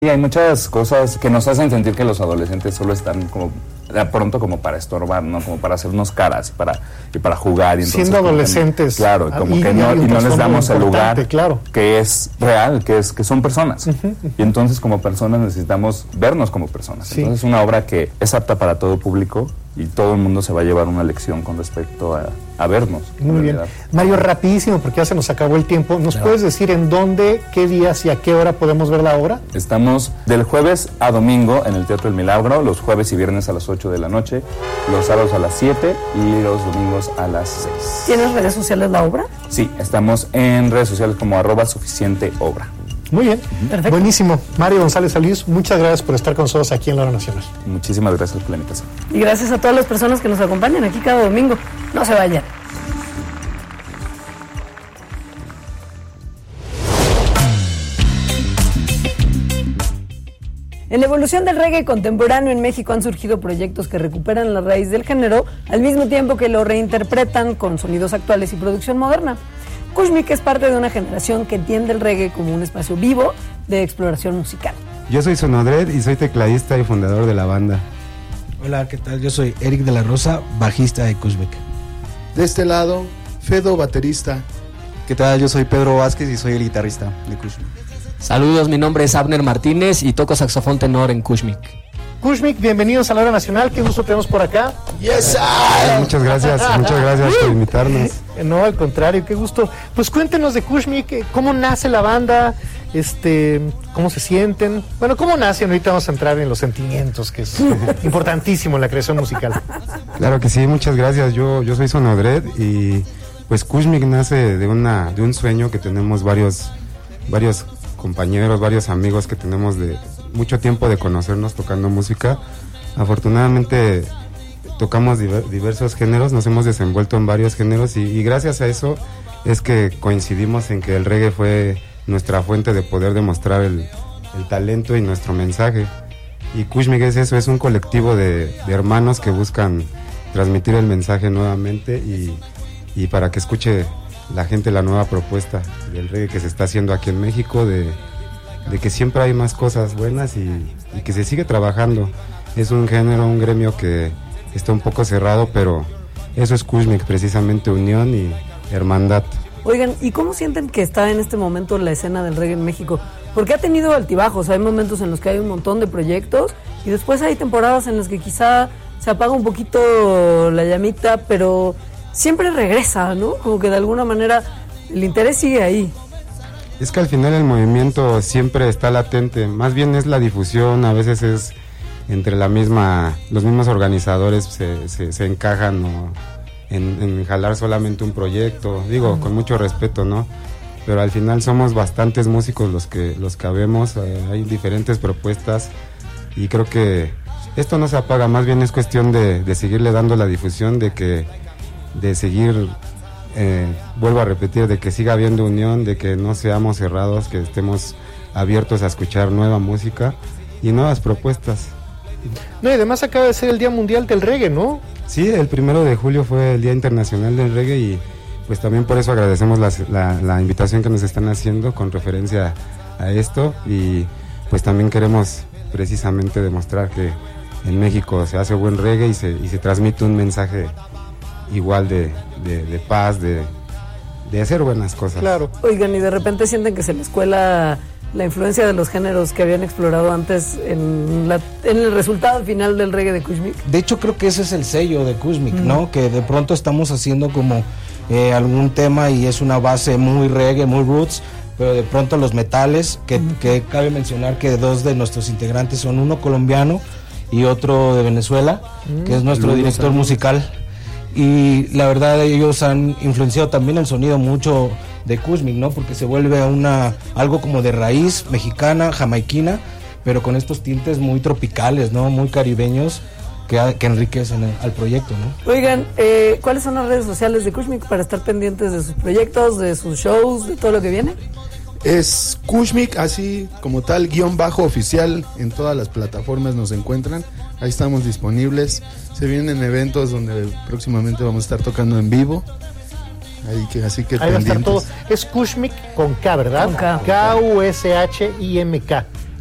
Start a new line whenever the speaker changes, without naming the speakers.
Y hay muchas cosas que nos hacen sentir que los adolescentes solo están como de pronto como para estorbar, ¿no? Como para hacernos caras y para jugar. Y entonces,
siendo adolescentes.
Claro, como que no les damos el lugar que es real, que son personas. Y entonces como personas necesitamos vernos como personas. Sí. Entonces es una obra que es apta para todo público y todo el mundo se va a llevar una lección con respecto a vernos.
Muy bien. Mario, rapidísimo, porque ya se nos acabó el tiempo. ¿Nos puedes decir en dónde, qué días y a qué hora podemos ver la obra?
Estamos del jueves a domingo en el Teatro El Milagro, los jueves y viernes a las 8 de la noche, los sábados a las 7 y los domingos a las 6.
¿Tienes redes sociales la obra?
Sí, estamos en redes sociales como @suficienteobra.
Muy bien, perfecto. Buenísimo. Mario González Solís, muchas gracias por estar con nosotros aquí en La Hora Nacional.
Muchísimas gracias por la invitación.
Y gracias a todas las personas que nos acompañan aquí cada domingo. No se vayan. En la evolución del reggae contemporáneo en México han surgido proyectos que recuperan la raíz del género al mismo tiempo que lo reinterpretan con sonidos actuales y producción moderna. Kushmik es parte de una generación que entiende el reggae como un espacio vivo de exploración musical.
Yo soy Sonodred y soy tecladista y fundador de la banda.
Hola, ¿qué tal? Yo soy Eric de la Rosa, bajista de Kushmik.
De este lado, Fedo, baterista.
¿Qué tal? Yo soy Pedro Vázquez y soy el guitarrista de Kushmik.
Saludos, mi nombre es Abner Martínez y toco saxofón tenor en Kushmik.
Kushmik, bienvenidos a La Hora Nacional, qué gusto tenemos por acá.
Yes,
muchas gracias por invitarnos.
No, al contrario, qué gusto. Pues cuéntenos de Kushmik, cómo nace la banda, cómo se sienten. Bueno, cómo nacen, ahorita vamos a entrar en los sentimientos, que es importantísimo en la creación musical.
Claro que sí, muchas gracias. Yo soy Sonodred y pues Kushmik nace de un sueño que tenemos varios compañeros, varios amigos que tenemos de mucho tiempo de conocernos tocando música. Afortunadamente tocamos diversos géneros, nos hemos desenvuelto en varios géneros y gracias a eso es que coincidimos en que el reggae fue nuestra fuente de poder demostrar el talento y nuestro mensaje. Y Kushmik es eso, es un colectivo de hermanos que buscan transmitir el mensaje nuevamente y para que escuche la gente la nueva propuesta del reggae que se está haciendo aquí en México, de que siempre hay más cosas buenas y que se sigue trabajando. Es un género, un gremio que está un poco cerrado, pero eso es Kushmik, precisamente unión y hermandad.
Oigan, ¿y cómo sienten que está en este momento la escena del reggae en México? Porque ha tenido altibajos, hay momentos en los que hay un montón de proyectos y después hay temporadas en las que quizá se apaga un poquito la llamita, pero siempre regresa, ¿no? Como que de alguna manera el interés sigue ahí.
Es que al final el movimiento siempre está latente, más bien es la difusión, a veces es entre los mismos organizadores se encajan en jalar solamente un proyecto, digo, con mucho respeto, ¿no? Pero al final somos bastantes músicos los que habemos, hay diferentes propuestas y creo que esto no se apaga, más bien es cuestión de seguirle dando la difusión, de seguir, vuelvo a repetir, de que siga habiendo unión, de que no seamos cerrados, que estemos abiertos a escuchar nueva música y nuevas propuestas.
No, y además acaba de ser el Día Mundial del Reggae, ¿no?
Sí, el 1 de julio fue el Día Internacional del Reggae y pues también por eso agradecemos la invitación que nos están haciendo con referencia a esto y pues también queremos precisamente demostrar que en México se hace buen reggae y se transmite un mensaje igual de paz, de hacer buenas cosas.
Claro.
Oigan, y de repente sienten que se les cuela la influencia de los géneros que habían explorado antes en el resultado final del reggae de Kushmik.
De hecho, creo que ese es el sello de Kushmik, ¿no? Que de pronto estamos haciendo como algún tema y es una base muy reggae, muy roots, pero de pronto los metales, que cabe mencionar que dos de nuestros integrantes son uno colombiano y otro de Venezuela, que es nuestro director musical. Y la verdad ellos han influenciado también el sonido mucho de Kushmik, ¿no? Porque se vuelve algo como de raíz mexicana, jamaiquina, pero con estos tintes muy tropicales, ¿no? Muy caribeños que enriquecen al proyecto, ¿no?
Oigan, ¿cuáles son las redes sociales de Kushmik para estar pendientes de sus proyectos, de sus shows, de todo lo que viene?
Es Kushmik, así como tal, ¡oficial! En todas las plataformas nos encuentran. Ahí estamos disponibles. Se vienen eventos donde próximamente vamos a estar tocando en vivo. Así que
ahí va a estar todo. Es Kushmik con K, ¿verdad?
Con K.
Kushimk.